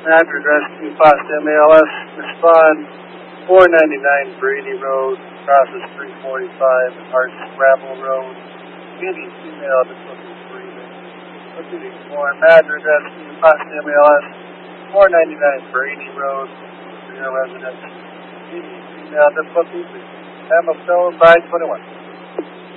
Address Rescue Pasta MALS, respond 499 Brady Road, crosses 345 and Harts Gravel Road. Any female that's looking for even. Looking for address Rescue Pasta MALS, 499 Brady Road, for your residence. Any female that's looking for Emma Phone by 21.